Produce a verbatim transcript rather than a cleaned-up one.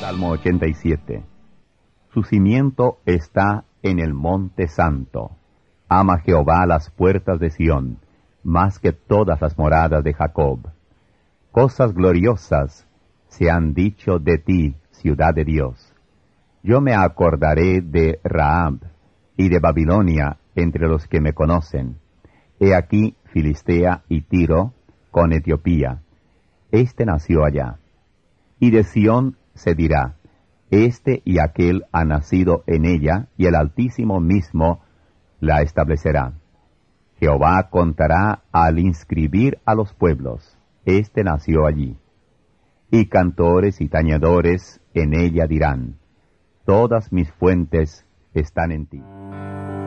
Salmo ochenta y siete. Su cimiento está en el monte santo. Ama Jehová las puertas de Sión, más que todas las moradas de Jacob. Cosas gloriosas se han dicho de ti, ciudad de Dios. Yo me acordaré de Rahab y de Babilonia entre los que me conocen. He aquí Filistea y Tiro con Etiopía. Este nació allá. Y de Sión se dirá, este y aquel ha nacido en ella, y el Altísimo mismo la establecerá. Jehová contará al inscribir a los pueblos, este nació allí. Y cantores y tañedores en ella dirán, todas mis fuentes están en ti.